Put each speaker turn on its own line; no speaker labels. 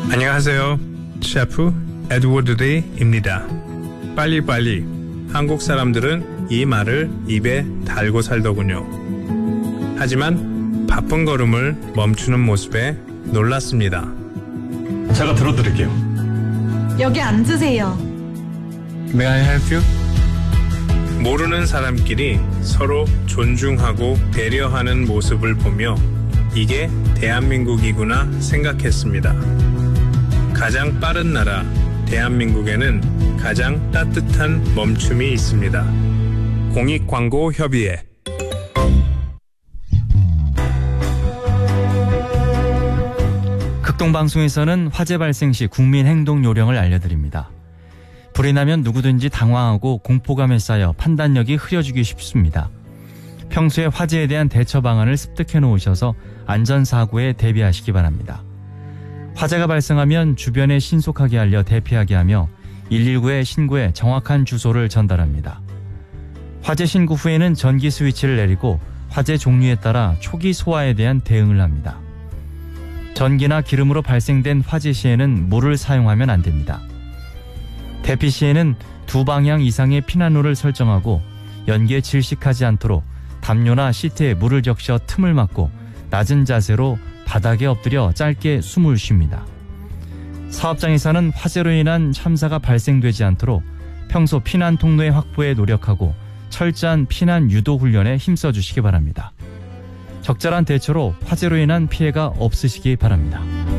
안녕하세요. 셰프 에드워드 데이입니다. 빨리빨리. 한국 사람들은 이 말을 입에 달고 살더군요. 하지만 바쁜 걸음을 멈추는 모습에 놀랐습니다.
제가 들어드릴게요.
여기 앉으세요.
May I help you? 모르는 사람끼리 서로 존중하고 배려하는 모습을 보며 이게 대한민국이구나 생각했습니다. 가장 빠른 나라 대한민국에는 가장 따뜻한 멈춤이 있습니다. 공익광고협의회.
극동방송에서는 화재 발생 시 국민행동 요령을 알려드립니다. 불이 나면 누구든지 당황하고 공포감에 쌓여 판단력이 흐려지기 쉽습니다. 평소에 화재에 대한 대처 방안을 습득해 놓으셔서 안전사고에 대비하시기 바랍니다. 화재가 발생하면 주변에 신속하게 알려 대피하게 하며 119에 신고해 정확한 주소를 전달합니다. 화재 신고 후에는 전기 스위치를 내리고 화재 종류에 따라 초기 소화에 대한 대응을 합니다. 전기나 기름으로 발생된 화재 시에는 물을 사용하면 안 됩니다. 대피 시에는 두 방향 이상의 피난로를 설정하고 연기에 질식하지 않도록 담요나 시트에 물을 적셔 틈을 막고 낮은 자세로 바닥에 엎드려 짧게 숨을 쉽니다. 사업장에서는 화재로 인한 참사가 발생되지 않도록 평소 피난 통로의 확보에 노력하고 철저한 피난 유도 훈련에 힘써 주시기 바랍니다. 적절한 대처로 화재로 인한 피해가 없으시기 바랍니다.